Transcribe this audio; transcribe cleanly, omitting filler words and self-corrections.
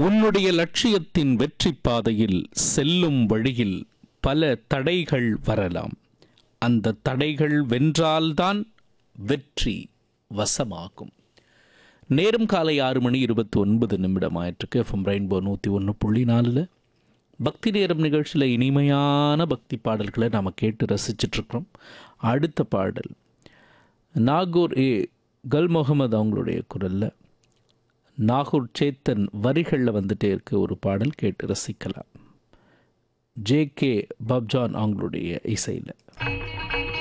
உன்னுடைய லட்சியத்தின் வெற்றி பாதையில் செல்லும் வழியில் பல தடைகள் வரலாம். அந்த தடைகள் வென்றால்தான் வெற்றி வசமாகும். நேரம் காலை 6:29 ஆயிற்றுக்கு. எஃப்எம் ரெயின்போ 101.4 பக்தி நேரம் நிகழ்ச்சியில் இனிமையான பக்தி பாடல்களை நாம் கேட்டு ரசிச்சிட்ருக்கிறோம். அடுத்த பாடல் நாகூர் கல் முகமது அவங்களுடைய குரலில் நாகூர் சேத்தன் வரிகளில் வந்துட்டே இருக்க ஒரு பாடல் கேட்டு ரசிக்கலாம். ஜே.கே. பப்ஜான் அவங்களுடைய இசையில்.